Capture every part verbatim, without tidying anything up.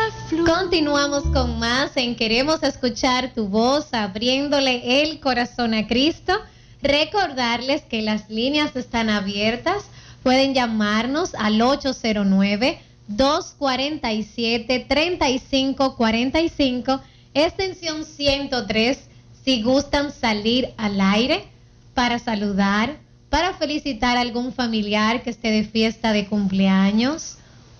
Continuamos con más en Queremos Escuchar Tu Voz, abriéndole el corazón a Cristo. Recordarles que las líneas están abiertas. Pueden llamarnos al ocho cero nueve, dos cuatro siete, tres cinco cuatro cinco, extensión ciento tres, si gustan salir al aire para saludar, para felicitar a algún familiar que esté de fiesta de cumpleaños,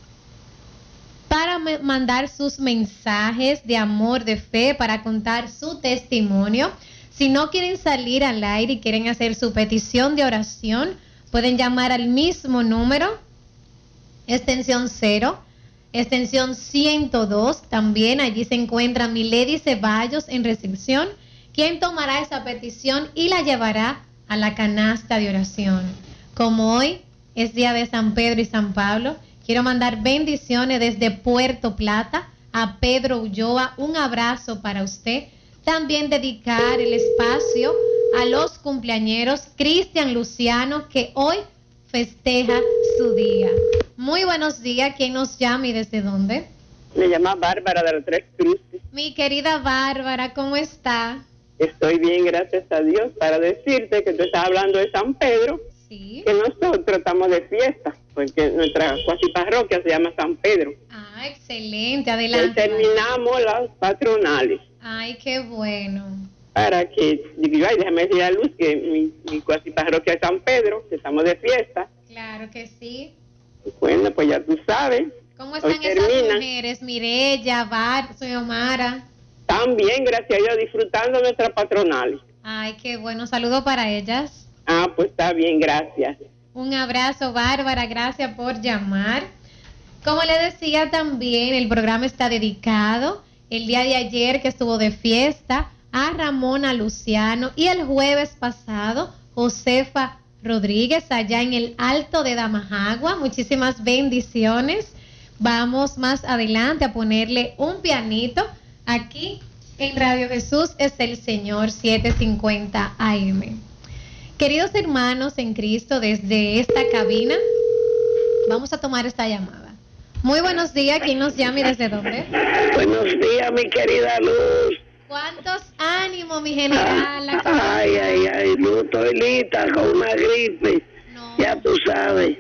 para mandar sus mensajes de amor, de fe, para contar su testimonio. Si no quieren salir al aire y quieren hacer su petición de oración, pueden llamar al mismo número, extensión cero, extensión ciento dos. También allí se encuentra Milady Ceballos en recepción, quien tomará esa petición y la llevará a la canasta de oración. Como hoy es día de San Pedro y San Pablo, quiero mandar bendiciones desde Puerto Plata a Pedro Ulloa. Un abrazo para usted. También dedicar el espacio a los cumpleañeros Cristian Luciano, que hoy festeja su día. Muy buenos días. ¿Quién nos llama y desde dónde? Me llama Bárbara de las Tres Cruces. Mi querida Bárbara, ¿cómo está? Estoy bien, gracias a Dios. Para decirte que tú estás hablando de San Pedro, sí, que nosotros estamos de fiesta, porque nuestra cuasi parroquia se llama San Pedro. Ah, excelente, adelante. Hoy terminamos las patronales. Ay, qué bueno. Para que, digo, ay, déjame decir a Luz que mi, mi cuasi parroquia es San Pedro, que estamos de fiesta. Claro que sí. Bueno, pues ya tú sabes. ¿Cómo están esas mujeres? Mirella, Bar, Xiomara. Están bien, gracias a Dios, disfrutando nuestras patronales. Ay, qué bueno. Saludo para ellas. Ah, pues está bien, gracias. Un abrazo, Bárbara. Gracias por llamar. Como le decía también, el programa está dedicado el día de ayer, que estuvo de fiesta, a Ramona Luciano, y el jueves pasado, Josefa Rodríguez, allá en el Alto de Damajagua. Muchísimas bendiciones. Vamos más adelante a ponerle un pianito aquí en Radio Jesús es el Señor, setecientos cincuenta A M. Queridos hermanos en Cristo, desde esta cabina vamos a tomar esta llamada. Muy buenos días. ¿Quién nos llama y desde dónde? Buenos días, mi querida Luz. ¿Cuántos ánimos, mi general? Ah, ay, ay, ay, Luz, estoy lista con una gripe. No. Ya tú sabes.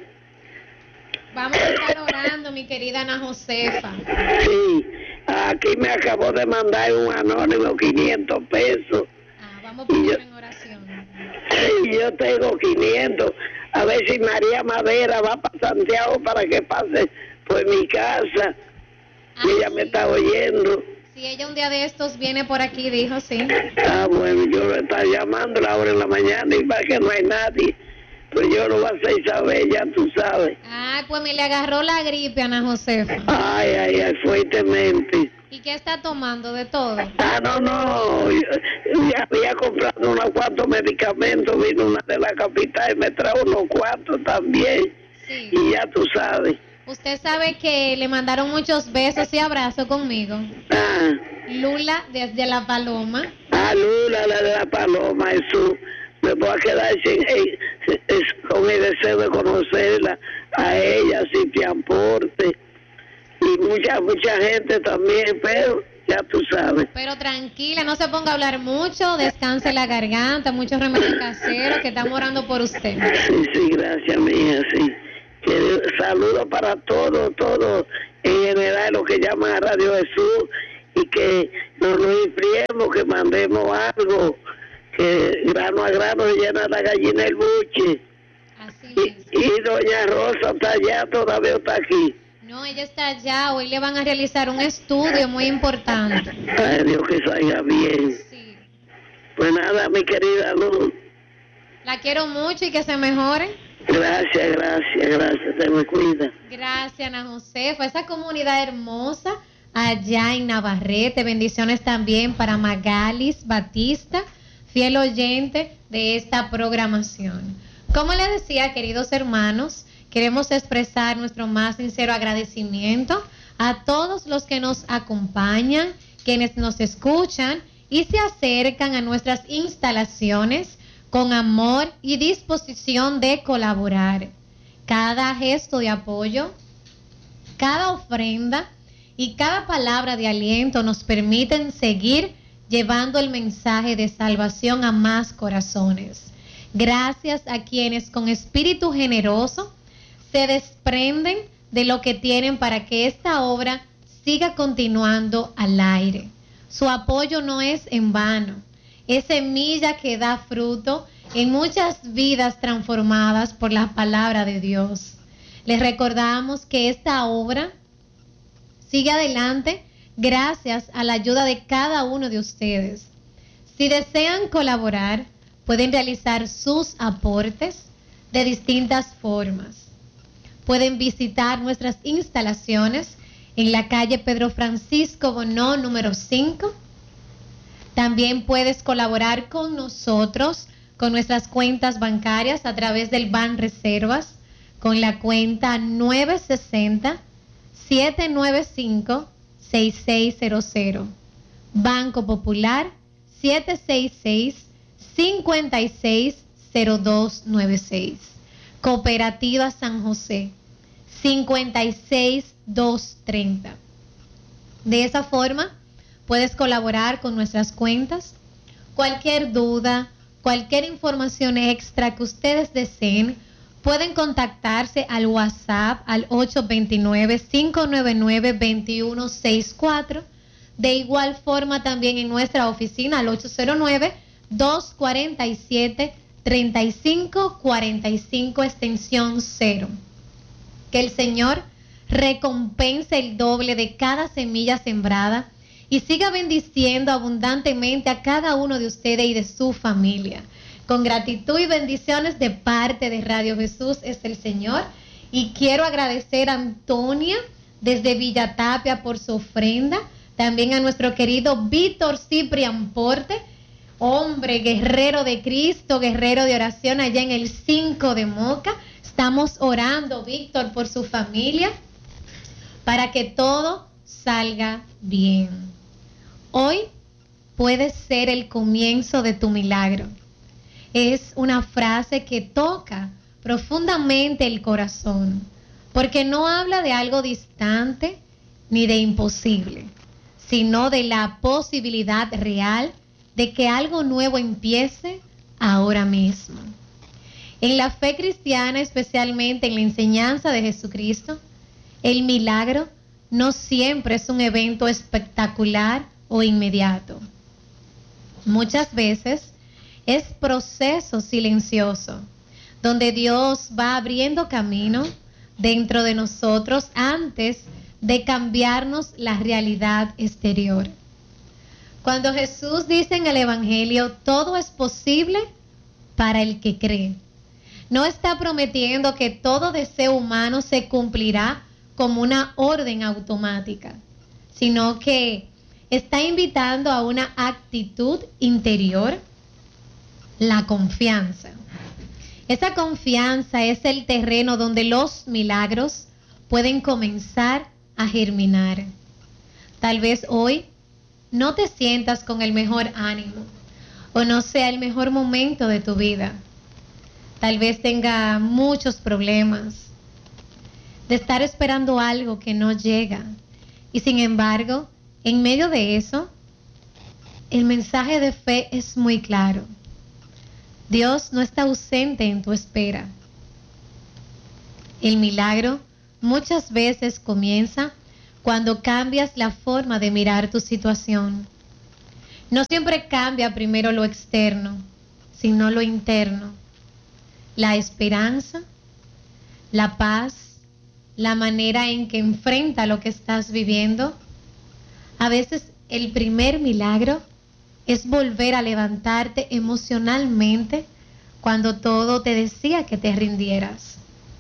Vamos a estar orando, mi querida Ana Josefa. Sí, aquí me acabó de mandar un anónimo quinientos pesos. Ah, vamos a poner en oración. Sí, yo tengo quinientos. A ver si María Madera va para Santiago para que pase por mi casa. Ah, y ella sí me está oyendo. Si ella un día de estos viene por aquí, dijo, sí. Ah, bueno, yo lo estaba llamando ahora en la mañana y para que no hay nadie. Pues yo lo voy a hacer saber, ya tú sabes. Ah, pues me le agarró la gripe, Ana Josefa. Ay, ay, ay, fuertemente. ¿Y qué está tomando? ¿De todo? Ah, no, no, yo, yo había comprado unos cuantos medicamentos, vino una de la capital y me trajo unos cuantos también. Sí. Y ya tú sabes. Usted sabe que le mandaron muchos besos y abrazos conmigo. Ah. Lula, desde La Paloma. Ah, Lula, la de La Paloma, eso. Me voy a quedar sin, eh, eh, con el deseo de conocerla a ella, sin te aporte. Y mucha, mucha gente también, pero ya tú sabes. Pero tranquila, no se ponga a hablar mucho, descanse la garganta, muchos remedios caseros, que estamos orando por usted. Sí, sí, gracias, mía, sí. Que saludos para todos, todos, en general, los que llaman a Radio Jesús, y que nos lo enfriemos, que mandemos algo, que grano a grano llena la gallina el buche. Así y, es. Y doña Rosa está allá, todavía está aquí. No, ella está allá, hoy le van a realizar un estudio muy importante. Ay, Dios, que salga bien. Sí. Pues nada, mi querida Luz. La quiero mucho y que se mejore. Gracias, gracias, gracias, se me cuida. Gracias, Ana Josefa, esa comunidad hermosa allá en Navarrete. Bendiciones también para Magalis Batista, fiel oyente de esta programación. Como les decía, queridos hermanos, queremos expresar nuestro más sincero agradecimiento a todos los que nos acompañan, quienes nos escuchan y se acercan a nuestras instalaciones con amor y disposición de colaborar. Cada gesto de apoyo, cada ofrenda y cada palabra de aliento nos permiten seguir llevando el mensaje de salvación a más corazones. Gracias a quienes con espíritu generoso se desprenden de lo que tienen para que esta obra siga continuando al aire. Su apoyo no es en vano, es semilla que da fruto en muchas vidas transformadas por la palabra de Dios. Les recordamos que esta obra sigue adelante gracias a la ayuda de cada uno de ustedes. Si desean colaborar, pueden realizar sus aportes de distintas formas. Pueden visitar nuestras instalaciones en la calle Pedro Francisco Bonó, número cinco. También puedes colaborar con nosotros, con nuestras cuentas bancarias a través del Banreservas, con la cuenta nueve seis cero, siete nueve cinco, seis seis cero cero. Banco Popular siete seis seis, cinco seis cero dos nueve seis. Cooperativa San José cinco seis dos tres cero. De esa forma puedes colaborar con nuestras cuentas. Cualquier duda, cualquier información extra que ustedes deseen, pueden contactarse al WhatsApp al ocho dos nueve, cinco nueve nueve, dos uno seis cuatro. De igual forma también en nuestra oficina al ocho cero nueve, dos cuatro siete, tres cinco cuatro cinco extensión cero. Que el Señor recompense el doble de cada semilla sembrada y siga bendiciendo abundantemente a cada uno de ustedes y de su familia. Con gratitud y bendiciones de parte de Radio Jesús es el Señor. Y quiero agradecer a Antonia desde Villa Tapia por su ofrenda. También a nuestro querido Víctor Ciprián Porte, hombre guerrero de Cristo, guerrero de oración allá en el cinco de Moca. Estamos orando, Víctor, por su familia para que todo salga bien. Hoy puede ser el comienzo de tu milagro. Es una frase que toca profundamente el corazón, porque no habla de algo distante ni de imposible, sino de la posibilidad real de que algo nuevo empiece ahora mismo. En la fe cristiana, especialmente en la enseñanza de Jesucristo, el milagro no siempre es un evento espectacular o inmediato. Muchas veces es proceso silencioso, donde Dios va abriendo camino dentro de nosotros antes de cambiarnos la realidad exterior. Cuando Jesús dice en el Evangelio, todo es posible para el que cree, no está prometiendo que todo deseo humano se cumplirá como una orden automática, sino que está invitando a una actitud interior, la confianza. Esa confianza es el terreno donde los milagros pueden comenzar a germinar. Tal vez hoy no te sientas con el mejor ánimo o no sea el mejor momento de tu vida. Tal vez tenga muchos problemas de estar esperando algo que no llega. Y sin embargo, en medio de eso, el mensaje de fe es muy claro. Dios no está ausente en tu espera. El milagro muchas veces comienza cuando cambias la forma de mirar tu situación. No siempre cambia primero lo externo, sino lo interno. La esperanza, la paz, la manera en que enfrenta lo que estás viviendo. A veces el primer milagro es volver a levantarte emocionalmente cuando todo te decía que te rindieras.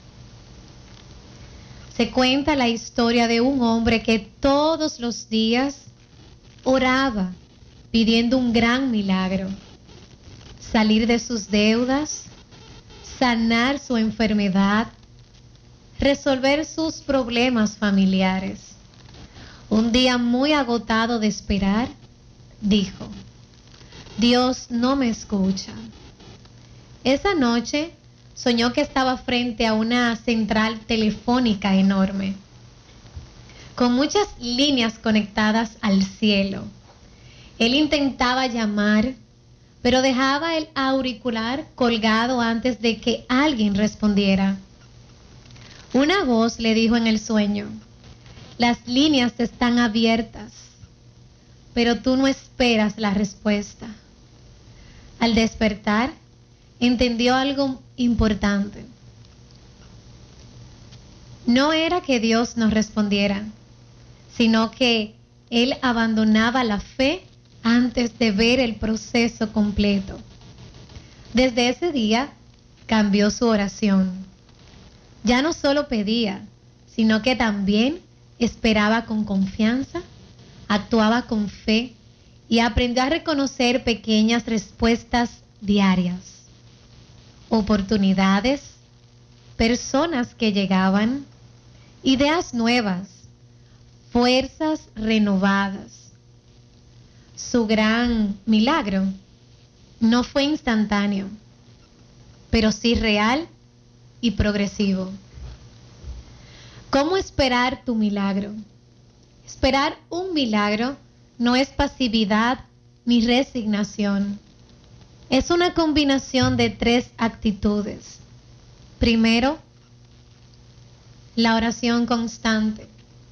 Se cuenta la historia de un hombre que todos los días oraba pidiendo un gran milagro, salir de sus deudas, sanar su enfermedad, resolver sus problemas familiares. Un día muy agotado de esperar, dijo: Dios no me escucha. Esa noche soñó que estaba frente a una central telefónica enorme. con muchas líneas conectadas al cielo. Él intentaba llamar, pero dejaba el auricular colgado antes de que alguien respondiera. Una voz le dijo en el sueño: las líneas están abiertas, pero tú no esperas la respuesta. Al despertar, entendió algo importante. No era que Dios no respondiera, sino que él abandonaba la fe antes de ver el proceso completo. Desde ese día cambió su oración. Ya no solo pedía, sino que también esperaba con confianza, actuaba con fe y aprendió a reconocer pequeñas respuestas diarias, oportunidades, personas que llegaban, ideas nuevas, fuerzas renovadas. Su gran milagro no fue instantáneo, pero sí real y progresivo. ¿Cómo esperar tu milagro? Esperar un milagro no es pasividad ni resignación. Es una combinación de tres actitudes. Primero, la oración constante.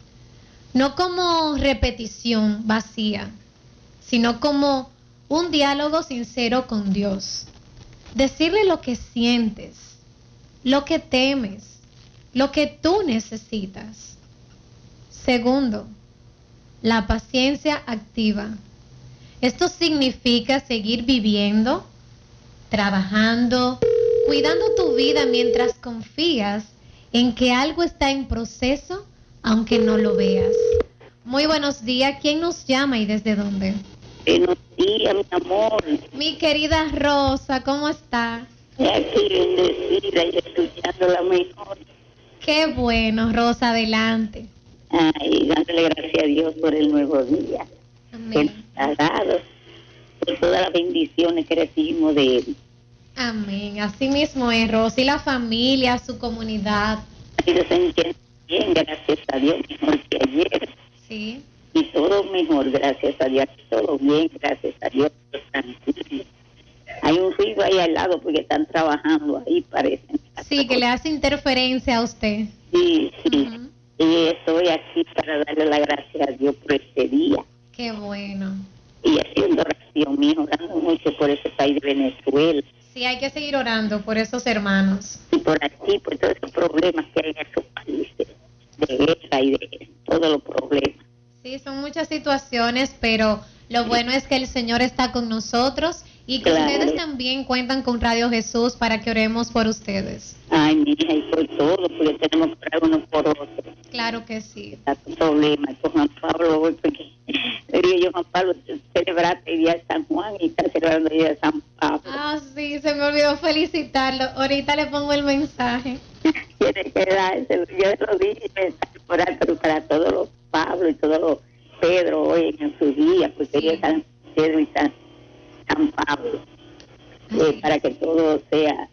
No como repetición vacía, sino como un diálogo sincero con Dios. Decirle lo que sientes, lo que temes, lo que tú necesitas. Segundo, la paciencia activa. Esto significa seguir viviendo, trabajando, cuidando tu vida mientras confías en que algo está en proceso, aunque no lo veas. Muy buenos días. ¿Quién nos llama y desde dónde? Buenos días, mi amor. Mi querida Rosa, ¿cómo está? Aquí bendecida y escuchando la mejor. Qué bueno, Rosa, adelante. Ay, dándole gracias a Dios por el nuevo día. Amén. Que nos ha dado, por todas las bendiciones que recibimos de Él. Amén. Así mismo es, Rosa, y la familia, su comunidad. Y se sienten bien, gracias a Dios, mejor que ayer. Sí. Y todo mejor, gracias a Dios. Todo bien, gracias a Dios. Tranquilo. Hay un ruido ahí al lado porque están trabajando ahí, parece. Sí, que le hace interferencia a usted. Sí, sí. Uh-huh. Y estoy aquí para darle la gracia a Dios por este día. Qué bueno. Y haciendo oración, mi orando mucho por ese país de Venezuela. Sí, hay que seguir orando por esos hermanos. Y por aquí, por todos esos problemas que hay en esos países, de guerra y de todos los problemas. Sí, son muchas situaciones, pero lo bueno es que el Señor está con nosotros y que Claro. ustedes también cuentan con Radio Jesús para que oremos por ustedes. Ay, mi hija, y por todo, porque tenemos que orar uno por otro. Claro que sí. Está tu problema. Con Juan Pablo, voy porque diría yo, Juan Pablo, celebraste el día de San Juan y está celebrando el día de San Pablo. Ah, sí, se me olvidó felicitarlo. Ahorita le pongo el mensaje. Tiene que dárselo. Yo lo dije, por alto para todos los Pablo y todos los Pedro hoy en su día, porque Sí. ellos están Pedro y San, San Pablo, eh, para que todo sea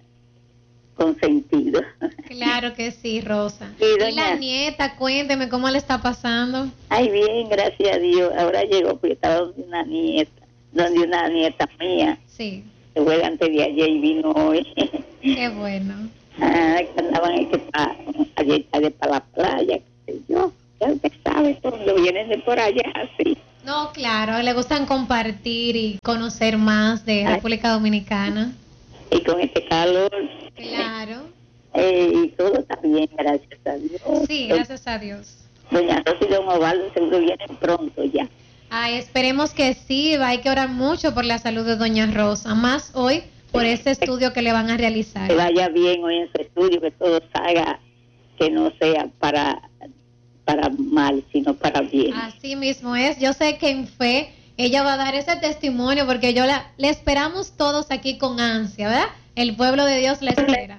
consentido. Claro que sí, Rosa. Sí, Y doña. la nieta, cuénteme cómo le está pasando. Ay, bien, gracias a Dios. Ahora llegó porque estaba donde una nieta, donde una nieta mía, Sí, que fue antes de ayer y vino hoy. qué bueno. Ah, que andaban ahí que pa, ayer tarde para la playa, qué sé yo. Ya usted sabe, cuando vienen de por allá, así. No, claro, le gustan compartir y conocer más de Ay. República Dominicana. Y con este calor, Claro. eh, y todo está bien, gracias a Dios. Sí, gracias a Dios. Doña Rosy y don Osvaldo seguro vienen pronto ya. Ay, esperemos que sí, hay que orar mucho por la salud de Doña Rosa, más hoy por ese estudio que le van a realizar. Que vaya bien hoy en su estudio, que todo salga, que no sea para, para mal, sino para bien. Así mismo es, yo sé que en fe ella va a dar ese testimonio porque yo la, le esperamos todos aquí con ansia, ¿verdad? El pueblo de Dios la espera.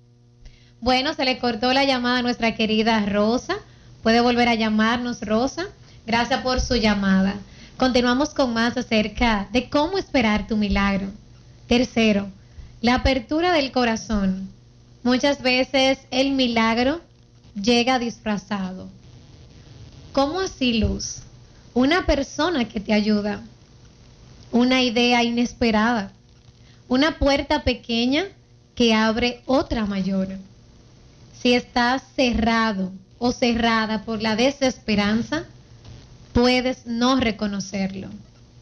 Bueno, se le cortó la llamada a nuestra querida Rosa. Puede volver a llamarnos, Rosa. Gracias por su llamada. Continuamos con más acerca de cómo esperar tu milagro. Tercero, la apertura del corazón. Muchas veces el milagro llega disfrazado. ¿Cómo así, Luz? Una persona que te ayuda, una idea inesperada, una puerta pequeña que abre otra mayor. Si estás cerrado o cerrada por la desesperanza, puedes no reconocerlo.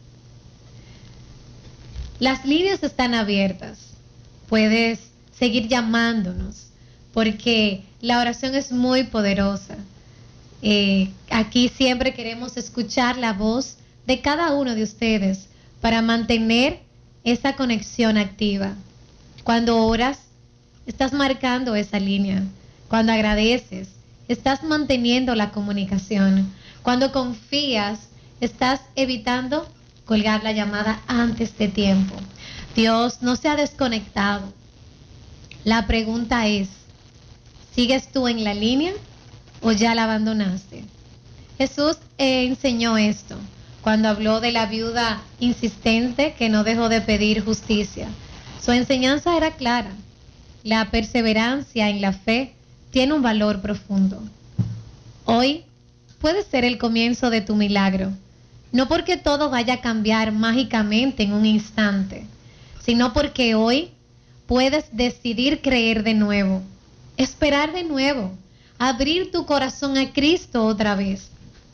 Las líneas están abiertas. Puedes seguir llamándonos porque la oración es muy poderosa. Eh, aquí siempre queremos escuchar la voz de cada uno de ustedes para mantener esa conexión activa. Cuando oras, estás marcando esa línea. Cuando agradeces, estás manteniendo la comunicación. Cuando confías, estás evitando colgar la llamada antes de tiempo. Dios no se ha desconectado. La pregunta es, ¿sigues tú en la línea o ya la abandonaste? Jesús eh, enseñó esto cuando habló de la viuda insistente que no dejó de pedir justicia. Su enseñanza era clara. La perseverancia en la fe tiene un valor profundo. Hoy puede ser el comienzo de tu milagro. No porque todo vaya a cambiar mágicamente en un instante, sino porque hoy puedes decidir creer de nuevo, esperar de nuevo, abrir tu corazón a Cristo otra vez.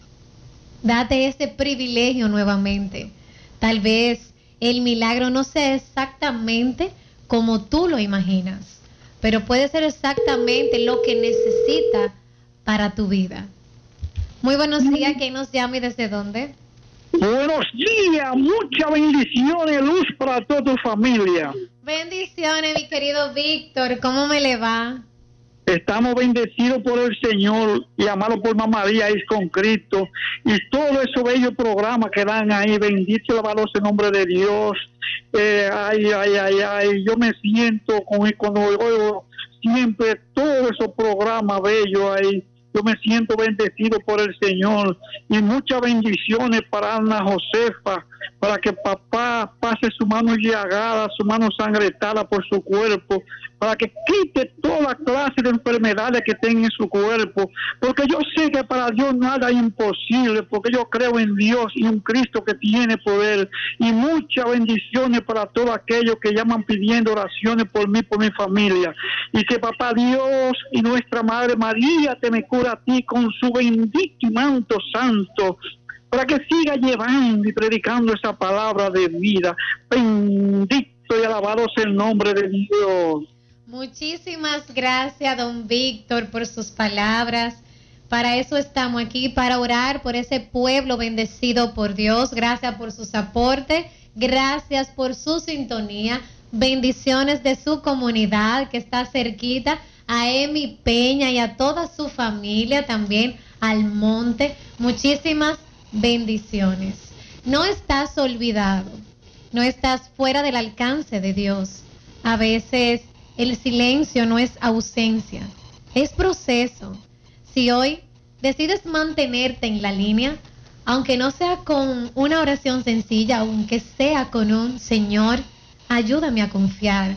Date ese privilegio nuevamente. Tal vez el milagro no sea exactamente como tú lo imaginas, pero puede ser exactamente lo que necesita para tu vida. Muy buenos días, ¿quién nos llama y desde dónde? Buenos días, muchas bendiciones, Luz, para toda tu familia. Bendiciones, mi querido Víctor, ¿cómo me le va? Estamos bendecidos por el Señor y amados por Mamá María es con Cristo y todos esos bellos programas que dan ahí, bendito y alabado sea el nombre de Dios. Eh, ay, ay, ay, ay, yo me siento con, cuando oigo siempre todos esos programas bellos ahí. Yo me siento bendecido por el Señor y muchas bendiciones para Ana Josefa, para que papá pase su mano llagada, su mano sangretada por su cuerpo, para que quite toda clase de enfermedades que tenga en su cuerpo, porque yo sé que para Dios nada es imposible, porque yo creo en Dios y en Cristo que tiene poder, y muchas bendiciones para todos aquellos que llaman pidiendo oraciones por mí, por mi familia, y que papá Dios y nuestra Madre María te me cura a ti con su bendito y manto santo, para que siga llevando y predicando esa palabra de vida. Bendito y alabado sea el nombre de Dios. Muchísimas gracias, don Víctor, por sus palabras. Para eso estamos aquí, para orar por ese pueblo bendecido por Dios. Gracias por sus aportes, gracias por su sintonía. Bendiciones de su comunidad que está cerquita, a Emi Peña y a toda su familia, también al monte. Muchísimas bendiciones. No estás olvidado, no estás fuera del alcance de Dios. A veces el silencio no es ausencia, es proceso. Si hoy decides mantenerte en la línea, aunque no sea con una oración sencilla, aunque sea con un Señor, ayúdame a confiar,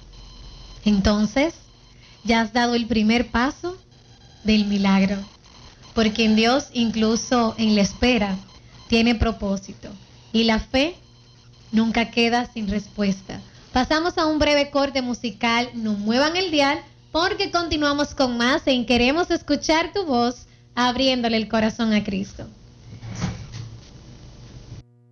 entonces ya has dado el primer paso del milagro, porque en Dios, incluso en la espera, tiene propósito y la fe nunca queda sin respuesta. Pasamos a un breve corte musical, no muevan el dial porque continuamos con más en Queremos Escuchar Tu Voz, abriéndole el corazón a Cristo.